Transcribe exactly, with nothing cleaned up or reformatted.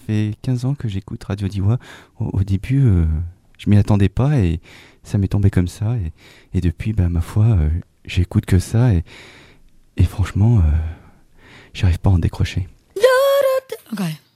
fait quinze ans que j'écoute Radio Diois. Au, au début, euh, je m'y attendais pas et ça m'est tombé comme ça. Et, et depuis, bah, ma foi, euh, j'écoute que ça et, et franchement, euh, j'arrive pas à en décrocher. Okay.